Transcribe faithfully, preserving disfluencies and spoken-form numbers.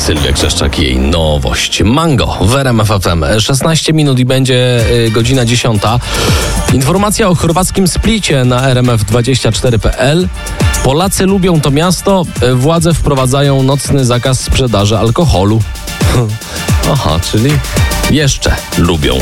Sylwia Grzeszczak i jej nowość. Mango w R M F F M. szesnaście minut i będzie y, godzina dziesiąta. Informacja o chorwackim Splicie na R M F dwadzieścia cztery kropka p l. Polacy lubią to miasto. Władze wprowadzają nocny zakaz sprzedaży alkoholu. Aha, czyli jeszcze lubią.